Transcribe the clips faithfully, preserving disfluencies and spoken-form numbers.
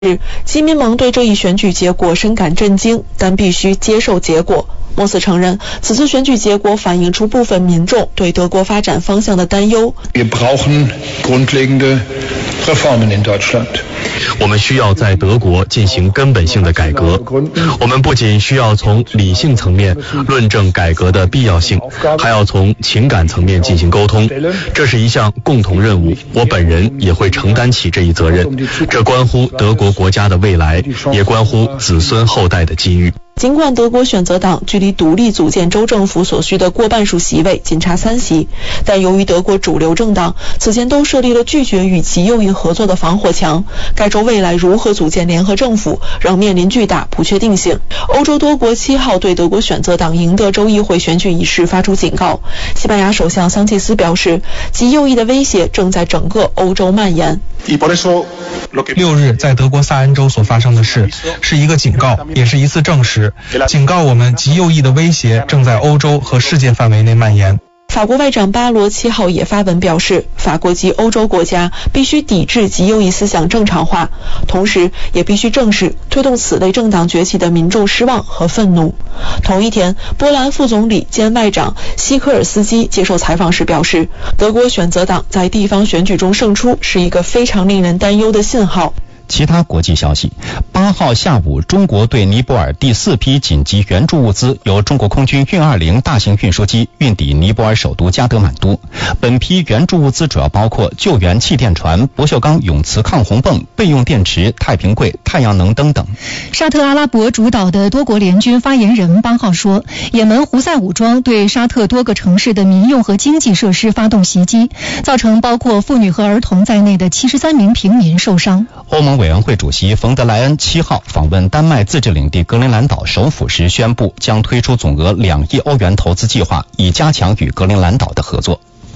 基民盟对这一选举结果深感震惊，但必须接受结果。莫斯承认，此次选举结果反映出部分民众对德国发展方向的担忧。 Wir brauchen grundlegende Reformen in Deutschland. 我们需要在德国进行根本性的改革。我们不仅需要从理性层面论证改革的必要性，还要从情感层面进行沟通。这是一项共同任务，我本人也会承担起这一责任。这关乎德国国家的未来，也关乎子孙后代的机遇。 尽管德国选择党距离独立组建州政府所需的过半数席位仅差三席，但由于德国主流政党此前都设立了拒绝与极右翼合作的防火墙，该州未来如何组建联合政府仍面临巨大不确定性。欧洲多国七号对德国选择党赢得州议会选举一事发出警告。西班牙首相桑切斯表示，极右翼的威胁正在整个欧洲蔓延。 六日在德国萨恩州所发生的事是一个警告，也是一次证实，警告我们极右翼的威胁正在欧洲和世界范围内蔓延。 法国外长巴罗七号也发文表示，法国及欧洲国家必须抵制极右翼思想正常化，同时也必须正视推动此类政党崛起的民众失望和愤怒。同一天，波兰副总理兼外长希科尔斯基接受采访时表示，德国选择党在地方选举中胜出是一个非常令人担忧的信号。 其他国际消息，八号下午，中国对尼泊尔第四批紧急援助物资由中国空军运二零大型运输机运抵尼泊尔首都加德满都。本批援助物资主要包括救援气垫船、不锈钢永磁抗洪泵、备用电池、太平柜、太阳能灯等。 沙特阿拉伯主导的多国联军发言人八号说，也门胡塞武装对沙特多个城市的民用和经济设施发动袭击，造成包括妇女和儿童在内的七十三名平民受伤。 欧盟委员会主席冯德莱恩七号访问丹麦自治领地格陵兰岛首府时宣布，将推出总额两亿欧元投资计划，以加强与格陵兰岛的合作。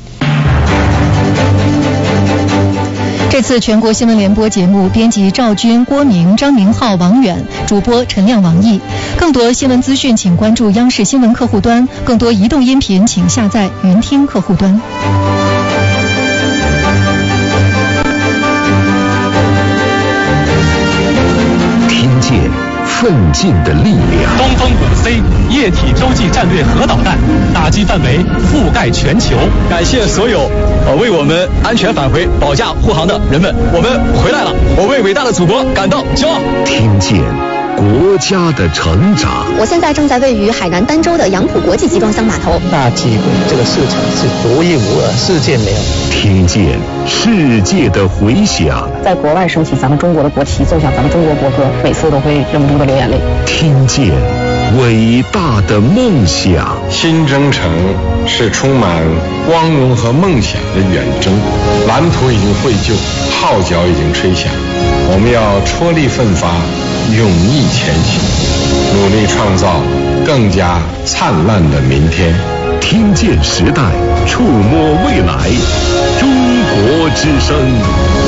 这次全国新闻联播节目，编辑赵军、郭明、张明浩、王远，主播陈亮、王毅。更多新闻资讯，请关注央视新闻客户端；更多移动音频，请下载云听客户端。 听见奋进的力量。 东风五 C 液体洲际战略核导弹打击范围覆盖全球。 感谢所有呃为我们安全返回保驾护航的人们，我们回来了，我为伟大的祖国感到骄傲。 听见国家的成长。 我现在正在位于海南儋州的杨浦国际集装箱码头。 大机会这个市场是独一无二，世界没有。 听见世界的回响。 在国外升起咱们中国的国旗，奏响咱们中国国歌，每次都会忍不住的流眼泪。 听见伟大的梦想。 新征程是充满光荣和梦想的远征，蓝图已经绘就，号角已经吹响，我们要踔厉奋发，勇毅前行，努力创造更加灿烂的明天。 听见时代，触摸未来，中国之声。